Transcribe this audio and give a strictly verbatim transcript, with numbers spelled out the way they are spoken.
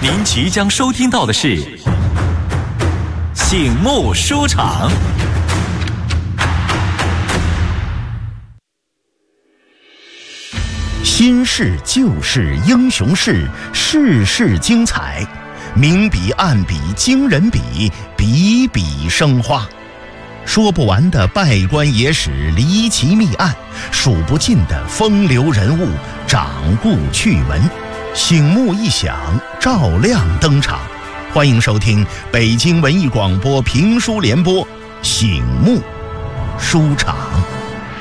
您即将收听到的是《醒目书场》。 新事旧事英雄事，事事精彩，明笔暗笔惊人笔，笔笔生花。说不完的拜官野史离奇密案，数不尽的风流人物掌故趣闻，醒目一响，照亮登场。欢迎收听北京文艺广播评书联播《醒目书场》。